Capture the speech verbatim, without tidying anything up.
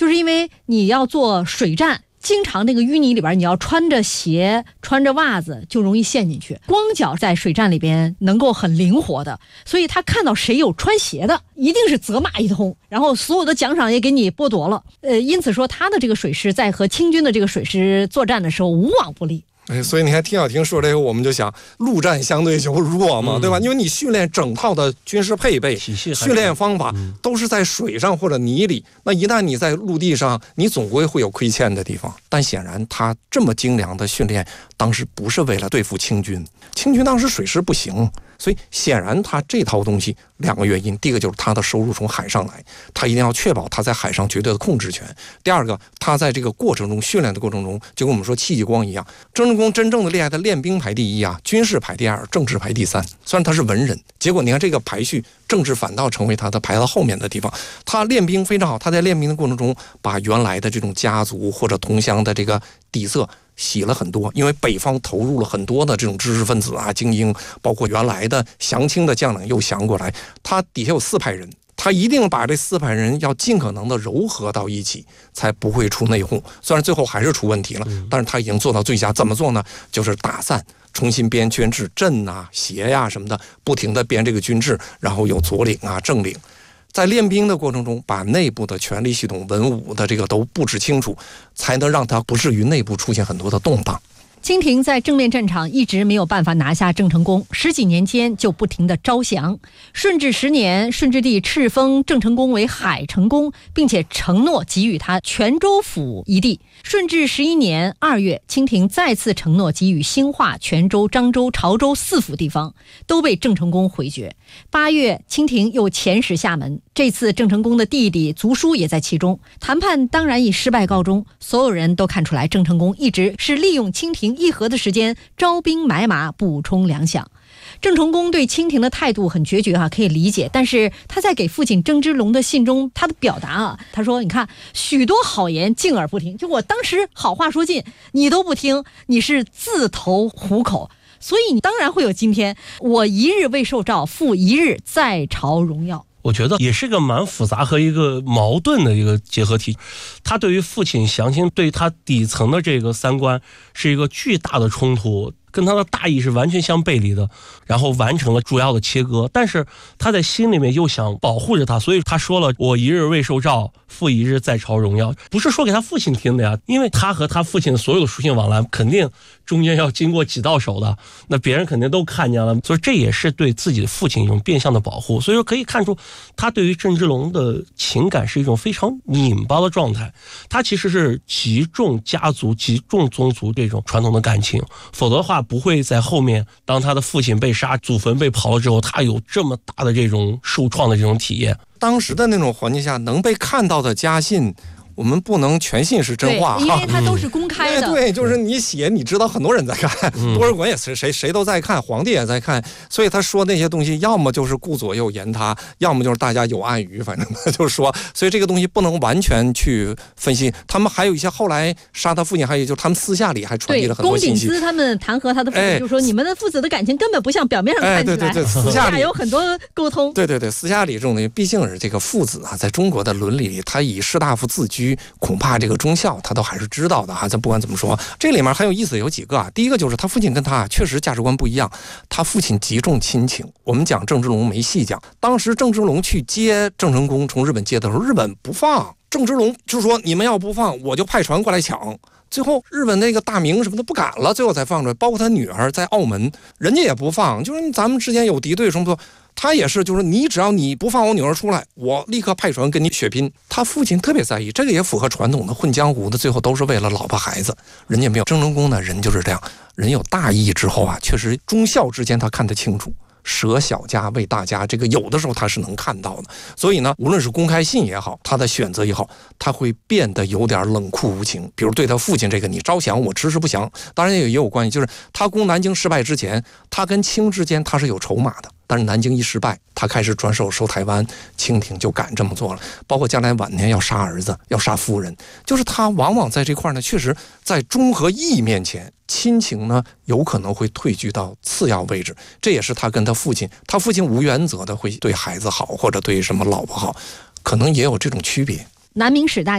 就是因为你要做水战，经常那个淤泥里边你要穿着鞋穿着袜子就容易陷进去，光脚在水战里边能够很灵活的，所以他看到谁有穿鞋的一定是责骂一通，然后所有的奖赏也给你剥夺了。呃，因此说他的这个水师在和清军的这个水师作战的时候无往不利。 哎，所以你看听小婷说这个，我们就想陆战相对就弱嘛，嗯、对吧？因为你训练整套的军事配备、训练方法都是在水上或者泥里，那一旦你在陆地上，你总归会有亏欠的地方。但显然他这么精良的训练，当时不是为了对付清军，清军当时水师不行。所以显然他这套东西两个原因，第一个就是他的收入从海上来，他一定要确保他在海上绝对的控制权。第二个，他在这个过程中训练的过程中，就跟我们说戚继光一样，郑成功真正的厉害的练兵排第一啊，军事排第二，政治排第三。虽然他是文人，结果你看这个排序，政治反倒成为他的排到后面的地方。他练兵非常好，他在练兵的过程中，把原来的这种家族或者同乡的这个底色洗了很多，因为北方投入了很多的这种知识分子啊、精英，包括原来的降清的将领又降过来，他底下有四派人，他一定把这四派人要尽可能的糅合到一起，才不会出内讧。虽然最后还是出问题了，但是他已经做到最佳。怎么做呢？就是打散，重新编军制，镇啊、协呀、啊、什么的，不停的编这个军制，然后有左领啊、正领。在练兵的过程中，把内部的权力系统、文武的这个都布置清楚，才能让他不至于内部出现很多的动荡。 清廷在正面战场一直没有办法拿下郑成功，十几年间就不停地招降。顺治十年，顺治帝敕封郑成功为海成公，并且承诺给予他泉州府一地。顺治十一年二月，清廷再次承诺给予兴化、泉州、漳州、潮州四府地方，都被郑成功回绝。八月，清廷又遣使厦门，这次郑成功的弟弟族叔也在其中。谈判当然以失败告终，所有人都看出来郑成功一直是利用清廷议和的时间招兵买马，补充粮饷。郑成功对清廷的态度很决绝啊，可以理解。但是他在给父亲郑芝龙的信中，他的表达啊，他说：“你看，许多好言敬而不听，就我当时好话说尽，你都不听，你是自投虎口。所以你当然会有今天。我一日未受诏，复一日在朝荣耀。” 我觉得也是个蛮复杂和一个矛盾的一个结合体。他对于父亲降清，对他底层的这个三观是一个巨大的冲突，跟他的大义是完全相背离的，然后完成了主要的切割。但是他在心里面又想保护着他，所以他说了：“我一日未受诏，复一日在朝荣耀。”不是说给他父亲听的呀，因为他和他父亲所有的书信往来，肯定中间要经过几道手的，那别人肯定都看见了，所以这也是对自己的父亲一种变相的保护。所以说可以看出，他对于郑芝龙的情感是一种非常拧巴的状态。他其实是极重家族、极重宗族这种传统的感情，否则的话不会在后面当他的父亲被杀、祖坟被刨了之后，他有这么大的这种受创的这种体验。 当时的那种环境下能被看到的家信，我们不能全信是真话， 因为它都是公开的。 嗯、对，就是你写，你知道很多人在看， 嗯、 多尔衮也是谁谁都在看，皇帝也在看，所以他说那些东西，要么就是顾左右言他，要么就是大家有暗语，反正就是说，所以这个东西不能完全去分析。他们还有一些后来杀他父亲，还有就是他们私下里还传递了很多信息。 对，龚鼎孳他们弹劾他的父亲，哎、就说你们的父子的感情根本不像表面上看起来，哎、 对对对，私下里有很多沟通。 对对对，私下里这种东西，毕竟是这个父子啊，在中国的伦理里，他以士大夫自居，恐怕这个忠孝他都还是知道的哈。咱不管怎么说，这里面很有意思有几个啊。第一个就是他父亲跟他确实价值观不一样，他父亲极重亲情。我们讲郑芝龙没细讲，当时郑芝龙去接郑成功从日本接的时候，日本不放，郑芝龙就说你们要不放，我就派船过来抢。最后日本那个大明什么的不敢了，最后才放出来。包括他女儿在澳门，人家也不放，就是咱们之间有敌对什么的，他也是，就是你只要你不放我女儿出来，我立刻派船跟你血拼。他父亲特别在意，这个也符合传统的混江湖的，最后都是为了老婆孩子。人家没有，郑成功呢，人就是这样，人有大义之后啊，确实忠孝之间他看得清楚。舍小家为大家，这个有的时候他是能看到的。所以呢，无论是公开信也好，他的选择也好，他会变得有点冷酷无情。比如对他父亲这个，你招降我迟迟不降，当然也有关系，就是他攻南京失败之前，他跟清之间他是有筹码的。但是南京一失败，他开始转手收台湾，清廷就敢这么做了。包括将来晚年要杀儿子，要杀夫人，就是他往往在这块呢，确实在忠和义面前，亲情呢有可能会退居到次要位置。这也是他跟他父亲，他父亲无原则的会对孩子好，或者对什么老婆好，可能也有这种区别。 南明史大